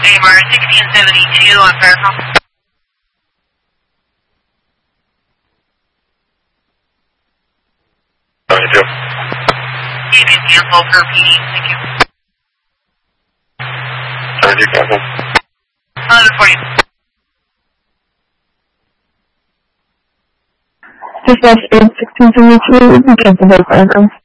AMR 1672 on Verifone. You can cancel per PD, thank you. Sorry, cancel. 1140. Dispatch 1672, we can cancel both aircraft.